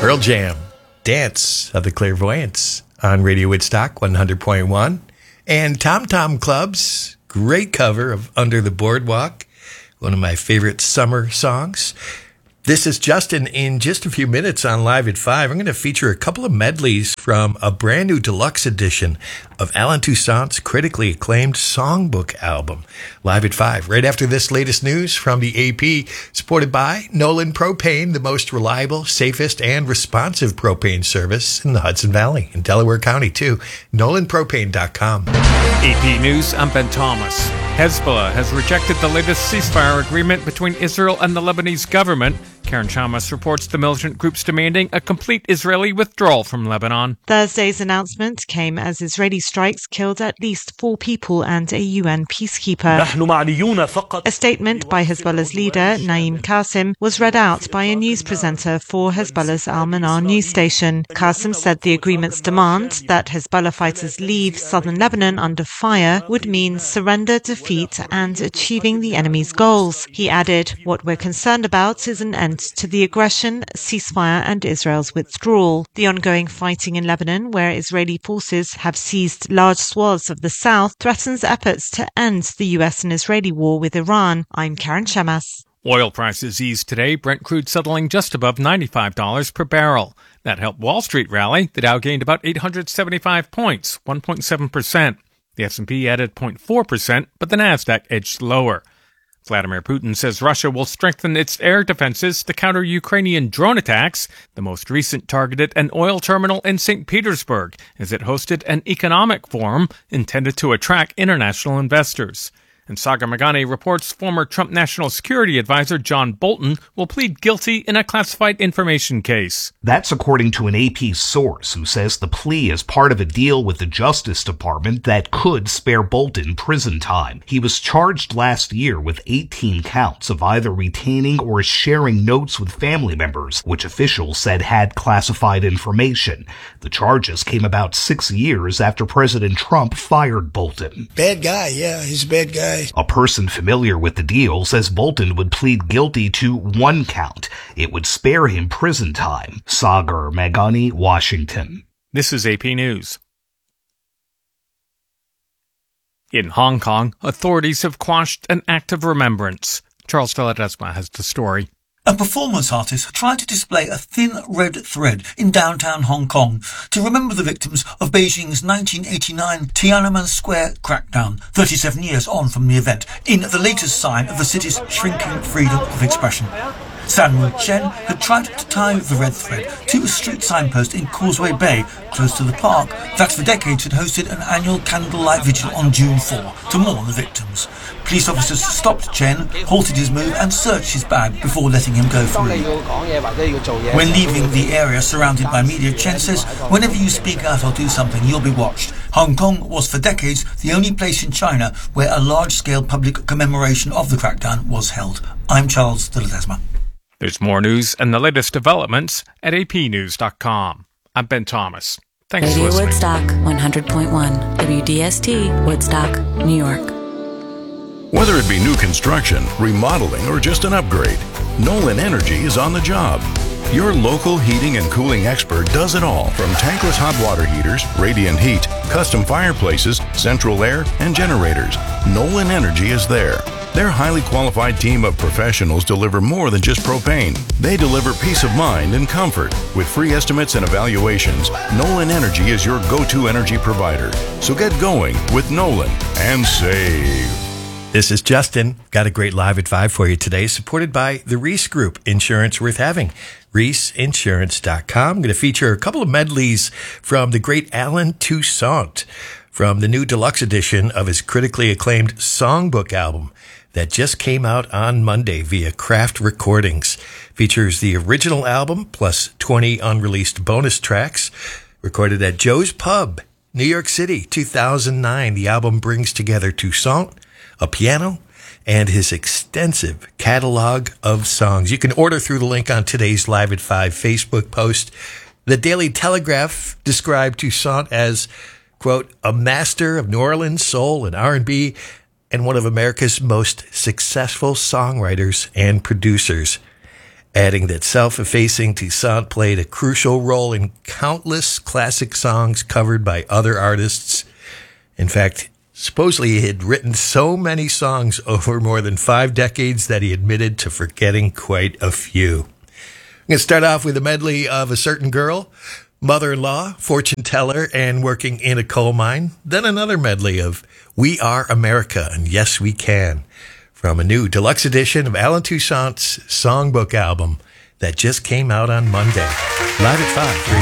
Pearl Jam, Dance of the Clairvoyants on Radio Woodstock 100.1. And Tom Tom Club's great cover of Under the Boardwalk, one of my favorite summer songs. This is Justin. In just a few minutes on Live at 5, I'm going to feature a couple of medleys from a brand new deluxe edition of Alan Toussaint's critically acclaimed songbook album. Live at 5, right after this latest news from the AP, supported by Nolan Propane, the most reliable, safest, and responsive propane service in the Hudson Valley, in Delaware County, too. NolanPropane.com. AP News, I'm Ben Thomas. Hezbollah has rejected the latest ceasefire agreement between Israel and the Lebanese government. Karen Chamas reports the militant groups demanding a complete Israeli withdrawal from Lebanon. Thursday's announcement came as Israeli strikes killed at least 4 people and a UN peacekeeper. A statement by Hezbollah's leader, Naim Qasim, was read out by a news presenter for Hezbollah's Al-Manar news station. Qasim said the agreement's demand that Hezbollah fighters leave southern Lebanon under fire would mean surrender, defeat, and achieving the enemy's goals. He added, "What we're concerned about is an end to the aggression, ceasefire, and Israel's withdrawal." The ongoing fighting in Lebanon, where Israeli forces have seized large swaths of the south, threatens efforts to end the US and Israeli war with Iran. I'm Karen Chamas. Oil prices eased today, Brent crude settling just above $95 per barrel. That helped Wall Street rally. The Dow gained about 875 points, 1.7%. The S&P added 0.4%, but the Nasdaq edged lower. Vladimir Putin says Russia will strengthen its air defenses to counter Ukrainian drone attacks. The most recent targeted an oil terminal in St. Petersburg as it hosted an economic forum intended to attract international investors. And Sagar Meghani reports former Trump National Security Advisor John Bolton will plead guilty in a classified information case. That's according to an AP source who says the plea is part of a deal with the Justice Department that could spare Bolton prison time. He was charged last year with 18 counts of either retaining or sharing notes with family members, which officials said had classified information. The charges came about 6 years after President Trump fired Bolton. Bad guy, yeah, he's a bad guy. A person familiar with the deal says Bolton would plead guilty to 1 count. It would spare him prison time. Sagar Meghani, Washington. This is AP News. In Hong Kong, authorities have quashed an act of remembrance. Charles Deladesma has the story. A performance artist tried to display a thin red thread in downtown Hong Kong to remember the victims of Beijing's 1989 Tiananmen Square crackdown, 37 years on from the event, in the latest sign of the city's shrinking freedom of expression. Sanwu Chen had tried to tie the red thread to a street signpost in Causeway Bay, close to the park, that for decades had hosted an annual candlelight vigil on June 4 to mourn the victims. Police officers stopped Chen, halted his move and searched his bag before letting him go through. When leaving the area surrounded by media, Chen says, "Whenever you speak out or do something, you'll be watched." Hong Kong was for decades the only place in China where a large-scale public commemoration of the crackdown was held. I'm Charles Deladesma. There's more news and the latest developments at apnews.com. I'm Ben Thomas. Thanks Radio for listening. Woodstock 100.1 WDST Woodstock, New York. Whether it be new construction, remodeling, or just an upgrade, Nolan Energy is on the job. Your local heating and cooling expert does it all, from tankless hot water heaters, radiant heat, custom fireplaces, central air, and generators. Nolan Energy is there. Their highly qualified team of professionals deliver more than just propane. They deliver peace of mind and comfort. With free estimates and evaluations, Nolan Energy is your go-to energy provider. So get going with Nolan and save. This is Justin. Got a great Live at 5 for you today, supported by the Reese Group, insurance worth having. ReeseInsurance.com. I'm going to feature a couple of medleys from the great Alan Toussaint from the new deluxe edition of his critically acclaimed songbook album that just came out on Monday via Craft Recordings. Features the original album plus 20 unreleased bonus tracks recorded at Joe's Pub, New York City, 2009. The album brings together Toussaint, a piano, and his extensive catalog of songs. You can order through the link on today's Live at 5 Facebook post. The Daily Telegraph described Toussaint as, quote, a master of New Orleans soul and R&B and one of America's most successful songwriters and producers. adding that self-effacing Toussaint played a crucial role in countless classic songs covered by other artists. In fact, supposedly he had written so many songs over more than 5 decades that he admitted to forgetting quite a few. I'm going to start off with a medley of A Certain Girl, Mother-in-Law, Fortune Teller, and Working in a Coal Mine. Then another medley of We Are America and Yes We Can, from a new deluxe edition of Alan Toussaint's songbook album that just came out on Monday. Live at 5.